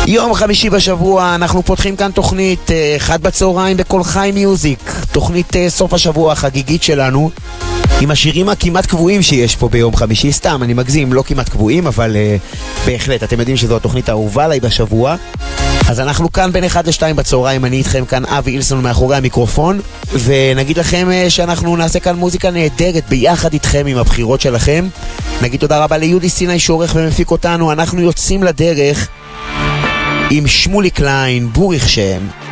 יום חמישי בשבוע אנחנו פותחים כאן תוכנית 1 בצהריים בכל חי מיוזיק, תוכנית סוף השבוע החגיגית שלנו עם השירים הכמעט קבועים שיש פה ביום חמישי. סתם, אני מגזים, לא כמעט קבועים, אבל בהחלט, אתם יודעים שזו התוכנית האהובה עליי בשבוע. אז אנחנו כאן בין 1 ל-2 בצהריים, אני איתכם כאן אבי אילסון מאחורי המיקרופון, ונגיד לכם שאנחנו נעשה כאן מוזיקה נהדרת ביחד איתכם עם הבחירות שלכם. נגיד תודה רבה ליהודי סיני שעורך ומפיק אותנו. אנחנו יוצאים לדרך עם שמולי קליין, בוריך שם.